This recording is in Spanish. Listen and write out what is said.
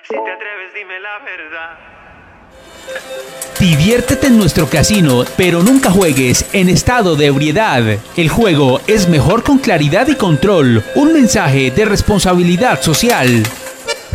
Si te atreves, dime la verdad. Diviértete en nuestro casino, pero nunca juegues en estado de ebriedad. El juego es mejor con claridad y control. Un mensaje de responsabilidad social.